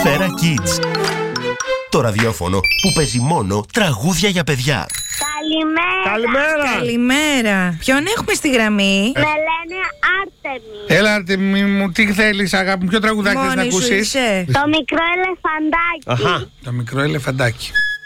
Φέρα Kids. Το ραδιόφωνο που παίζει μόνο τραγούδια για παιδιά. Καλημέρα. Καλημέρα. Ποιον έχουμε στη γραμμή? Με λένε Άρτεμι. Έλα, Άρτεμι μου, τι θέλεις, αγάπη μου, ποιο τραγουδάκι θες να Μόνη σου ακούσεις? είσαι. Το μικρό ελεφαντάκι. Το μικρό ελεφαντάκι.